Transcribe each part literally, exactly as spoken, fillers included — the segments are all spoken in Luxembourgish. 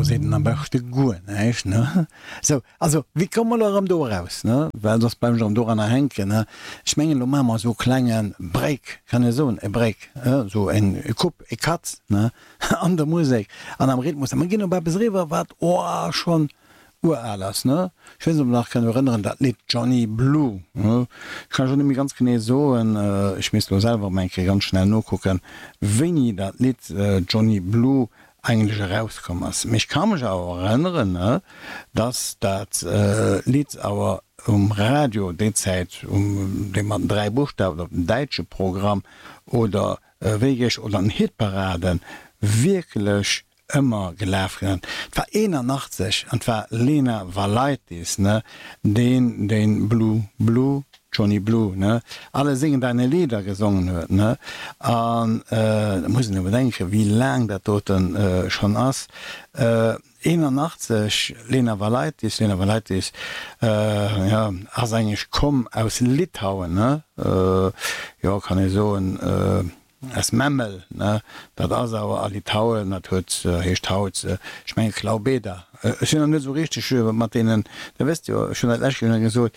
lo se den am bechte Guen neich ne so also wie kann man am do raus ne weil das beim am do an der henke ne schmengen lo Mama so klengen Break kann so e Break äh, so en Kupp e Katz ne an der Musik an am Rhythmus man gin bei besrewer wat oh schon uralers ne ich weiß nach kann erinnern dat Lied Johnny Blue ne? Ich kann schon nämlich ganz genau so und äh, ich muss nur selber mein ganz schnell nur gucken wenn ich dat Lied äh, Johnny Blue eigentlich rauskommen mich kann mich auch erinnern ne, dass das äh, Lied aber um Radio derzeit um den man drei Buchstaben auf dem deutsche Programm oder äh, Wegisch oder ein Hitparaden wirklich immer gelaufen. Es war einundachtzig und war Lena Valaitis, ne, den, den Blue, Blue, Johnny Blue, ne, alle singen deine Lieder gesungen hört, ne, und, äh, da muss ich nur bedenken, wie lang das dort äh, schon ist. Äh, einundachtzig, Lena Valaitis, Lena Valaitis, äh, ja, also eigentlich komm aus Litauen, ne, äh, ja, kann ich so ein, äh, es Memmel ne dat as awer a Litauen dat huet hecht haut ich mein Klaubeder sind net so richtig mat denen der west ja schon gesot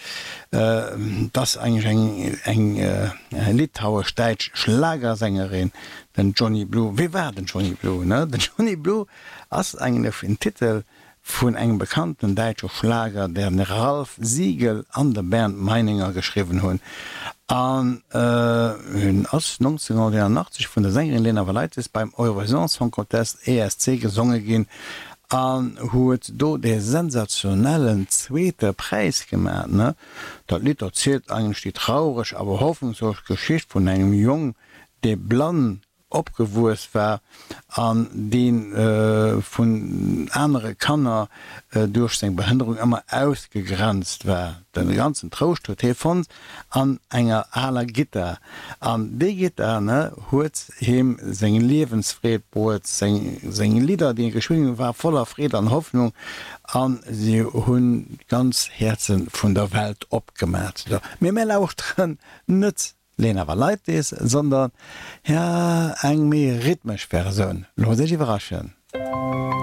das eigentlich eng eng äh, Litauer Steitsch Schlagersängerin den Johnny Blue wie war den Johnny Blue ne den Johnny Blue ass eigentlich den Titel vun engem bekannten deitscher Schlager der Ralf Siegel an der Band Meininger geschrieben hunn an hunn äh, ass neunzehnhunderteinundachtzig vun der Sängerin Lena Valaitis beim Eurovision Song Contest E S C gesungen gin an huet do de sensationellen zweete Preis gemerk ne dat Lied erzählt eigentlich die traurig aber hoffnungslos Geschicht vun engem Jung de blann opgewurst war an den äh, von andere Kanner äh, durch seine Behinderung immer ausgegrenzt war den ganzen Trost von an enger aller Gitter an de Gitter ne huet hem seinen Lebensfriedbrot seine Lieder die geschwungen war voller Fried an Hoffnung an sie hun ganz Herzen von der Welt abgemerkt mir mehr auch drin nützt Lena Valaitis, sondern ja eng mé rhythmisch Version. Los ich überraschen.